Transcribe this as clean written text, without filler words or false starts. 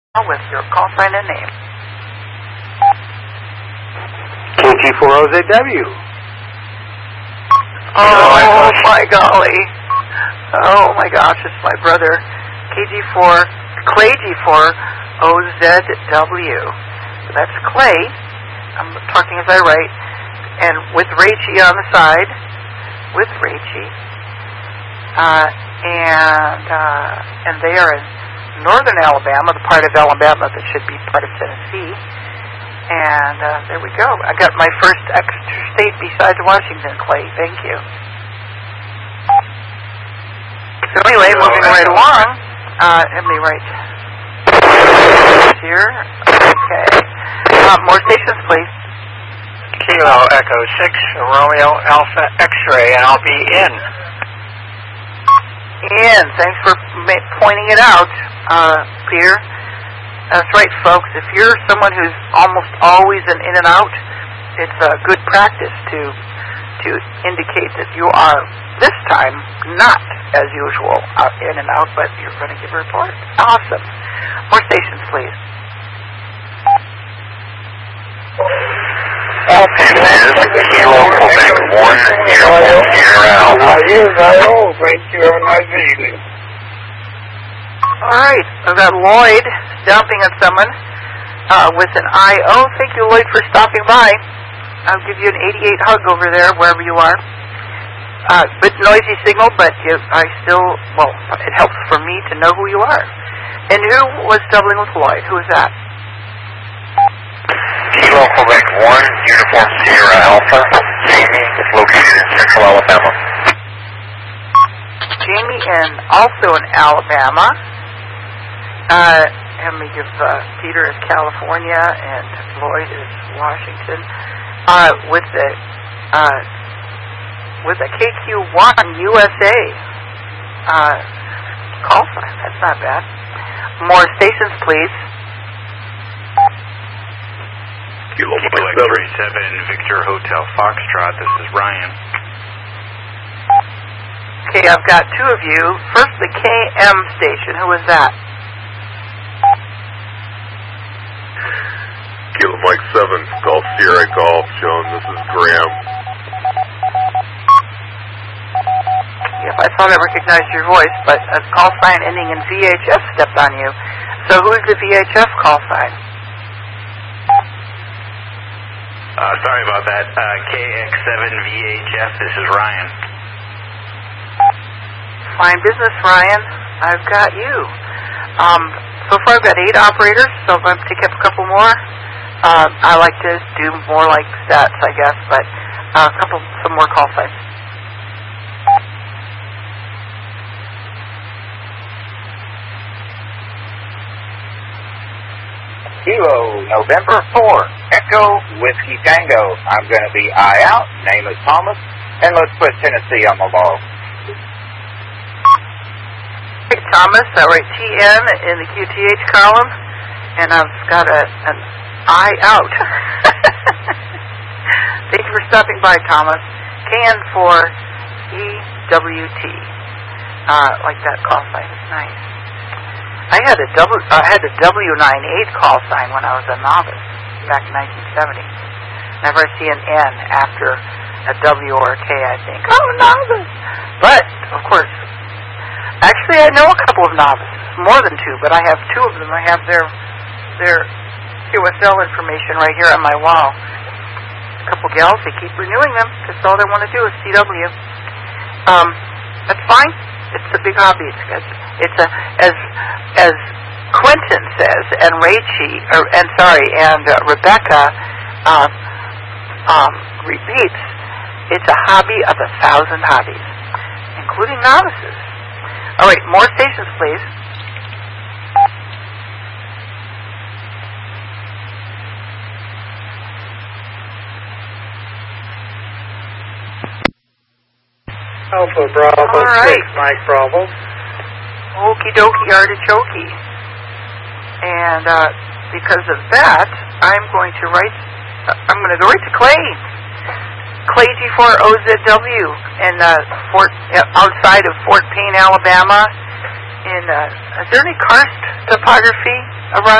with your call sign and name. KT4OZW. Oh my golly. Oh my gosh, it's my brother. Clay G4 OZW. That's Clay. I'm talking as I write. And with Rachie on the side. With Rachie. And they are in northern Alabama, the part of Alabama that should be part of Tennessee. And there we go. I got my first extra state besides Washington, Clay. Thank you. So anyway, moving right along. Let me write here. Okay. More stations, please. Kilo Echo 6, Romeo Alpha X-ray, and I'll be in. Thanks for pointing it out, Peter. That's right, folks. If you're someone who's almost always in and out, it's a good practice to indicate that you are this time not as usual in and out, but you're going to give a report. Awesome. More stations, please. Kilo Quebec 1, Uniform Sierra Alpha. Thank you. Have a nice evening. All right. I've got Lloyd stopping at someone with an IO. Thank you, Lloyd, for stopping by. I'll give you an 88 hug over there, wherever you are. Bit noisy signal, but it helps for me to know who you are. And who was doubling with Lloyd? Who was that? Kilo Quebec 1, Uniform Sierra Alpha. Jamie is located in Central Alabama. Jamie also in Alabama. Let me give Peter is California and Lloyd is Washington. With a KQ1 USA call sign. That's not bad. More stations, please. Kilo 37 Victor Hotel Foxtrot. This is Ryan. Okay, I've got two of you. First, the KM station. Who is that? Kilo Mike 7, Golf Sierra Golf, Joan. This is Graham. Yep, I thought I recognized your voice, but a call sign ending in VHF stepped on you. So who's the VHF call sign? Sorry about that. KX7VHF, this is Ryan. Fine business, Ryan. I've got you. So far I've got 8 operators, so I'm going to take up a couple more. I like to do more like stats, I guess, but some more call signs. Kilo November 4, Echo Whiskey Tango. I'm going to be eye out. Name is Thomas, and let's put Tennessee on the log. Hey, Thomas, I write TN in the QTH column, and I've got an eye out. Thank you for stopping by, Thomas. KN for EWT. Like that call sign. It's nice. I had a W98 call sign when I was a novice back in 1970. Never see an N after a W or a K, I think. Oh, novice! But, of course, actually I know a couple of novices, more than 2, but I have 2 of them. I have their QSL information right here on my wall. A couple gals, they keep renewing them, because all they want to do is CW. That's fine. It's a big hobby. It's as Quentin says, and Rachie, and Rebecca repeats. It's a hobby of 1,000 hobbies, including novices. All right, more stations, please. Alpha Bravo 6, Mike Bravo. Okie dokie artichoke. And because of that, I'm going to go right to Clay. Clay G4 OZW in outside of Fort Payne, Alabama. Is there any karst topography around?